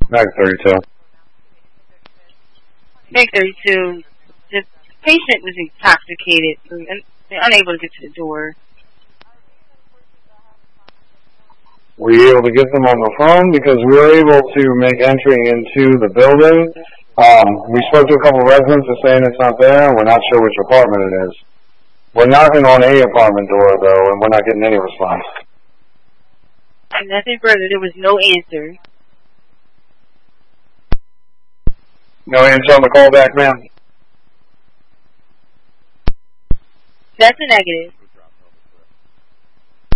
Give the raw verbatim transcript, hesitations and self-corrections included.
Mag thirty-two. Mag thirty-two. The patient was intoxicated and unable to get to the door. Were you able to get them on the phone? Because we were able to make entry into the building. Um, we spoke to a couple of residents who are saying it's not there, and we're not sure which apartment it is. We're knocking on a apartment door, though, and we're not getting any response. And nothing further. There was no answer. No answer on the callback, ma'am? That's a negative.